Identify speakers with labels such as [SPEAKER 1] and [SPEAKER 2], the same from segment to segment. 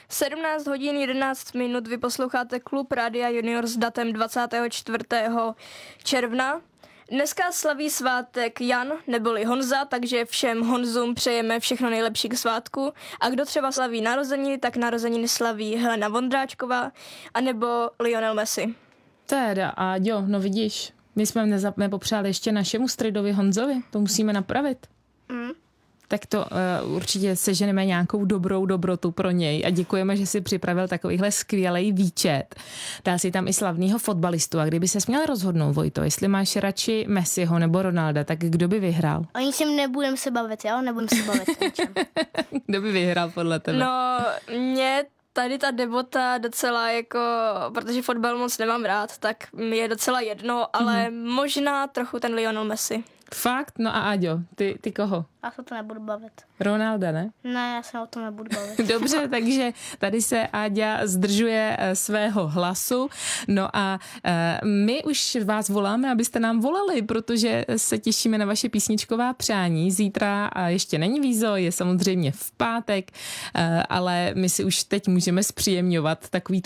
[SPEAKER 1] 17 hodin 11 minut vy posloucháte Klub Rádia Junior s datem 24. června. Dneska slaví svátek Jan neboli Honza, takže všem Honzům přejeme všechno nejlepší k svátku. A kdo třeba slaví narozeniny, tak narozeniny slaví Helena Vondráčková anebo Lionel Messi.
[SPEAKER 2] Teda, a jo, no vidíš, my jsme nepopřáli ještě našemu strejdovi Honzovi, to musíme napravit. Tak to určitě seženeme nějakou dobrou dobrotu pro něj a děkujeme, že si připravil takovýhle skvělej výčet. Dal si tam i slavného fotbalistu a kdyby ses měl rozhodnout, Vojto, jestli máš radši Messiho nebo Ronalda, tak kdo by vyhrál?
[SPEAKER 3] O ničem nebudem se bavit, jo? Nebudem se bavit o ničem.
[SPEAKER 2] Kdo by vyhrál podle tebe?
[SPEAKER 1] No, mě tady ta debata docela jako, protože fotbal moc nemám rád, tak mi je docela jedno, ale možná trochu ten Lionel Messi.
[SPEAKER 2] Fakt? No a Aďo, ty koho?
[SPEAKER 3] Já se to nebudu bavit.
[SPEAKER 2] Ronalda, ne?
[SPEAKER 3] Ne, já se o tom nebudu bavit.
[SPEAKER 2] Dobře, takže tady se Áďa zdržuje svého hlasu. No a my už vás voláme, abyste nám volali, protože se těšíme na vaše písničková přání. Zítra ještě není vízo, je samozřejmě v pátek, ale my si už teď můžeme zpříjemňovat takový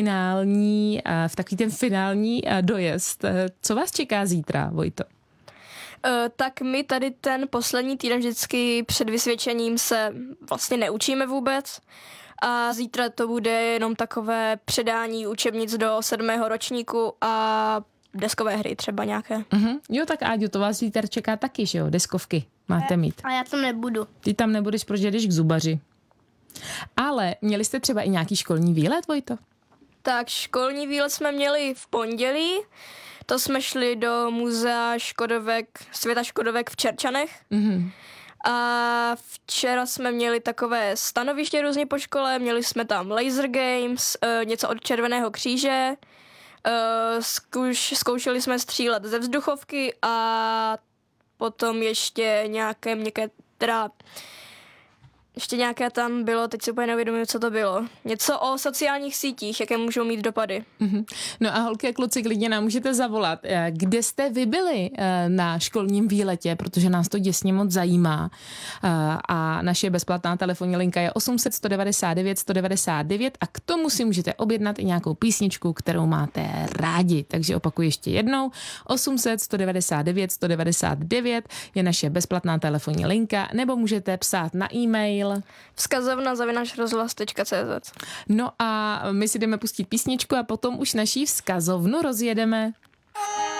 [SPEAKER 2] ten finální dojezd. Co vás čeká zítra, Vojto?
[SPEAKER 1] Tak my tady ten poslední týden vždycky před vysvědčením se vlastně neučíme vůbec a zítra to bude jenom takové předání učebnic do 7. ročníku a deskové hry třeba nějaké.
[SPEAKER 2] Jo, tak Áďo, to vás zítra čeká taky, že jo? Deskovky máte mít.
[SPEAKER 3] A já tam nebudu.
[SPEAKER 2] Ty tam nebudeš, protože jdeš k zubaři. Ale měli jste třeba i nějaký školní výlet, Vojto?
[SPEAKER 1] Tak školní výlet jsme měli v pondělí. To jsme šli do muzea světa Škodovek v Čerčanech. A včera jsme měli takové stanoviště různě po škole, měli jsme tam laser games, něco od Červeného kříže, zkoušeli jsme střílet ze vzduchovky a potom ještě ještě nějaké tam bylo, teď si úplně neuvědomuji, co to bylo. Něco o sociálních sítích, jaké můžou mít dopady.
[SPEAKER 2] No a holky a kluci, klidně nám můžete zavolat. Kde jste vy byli na školním výletě, protože nás to děsně moc zajímá. A naše bezplatná telefonní linka je 800 199 199 a k tomu si můžete objednat i nějakou písničku, kterou máte rádi. Takže opakuji ještě jednou. 800 199 199 je naše bezplatná telefonní linka, nebo můžete psát na e-mail
[SPEAKER 1] vzkazovna@rozhlas.cz.
[SPEAKER 2] No a my si jdeme pustit písničku a potom už naší vzkazovnu rozjedeme.